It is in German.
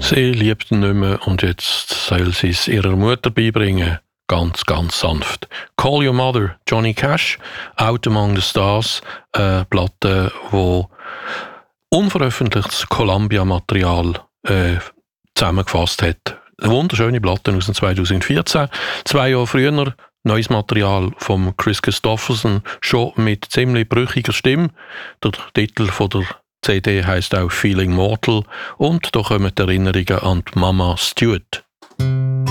Sie liebt ihn nicht mehr und jetzt soll sie es ihrer Mutter beibringen. Ganz, ganz sanft. Call Your Mother, Johnny Cash, Out Among the Stars, eine Platte, wo unveröffentlichtes Columbia-Material zusammengefasst hat. Eine wunderschöne Platte aus dem 2014. 2 Jahre früher neues Material von Chris Christopherson, schon mit ziemlich brüchiger Stimme. Der Titel von der CD heisst auch Feeling Mortal und da kommen die Erinnerungen an die Mama Stewart.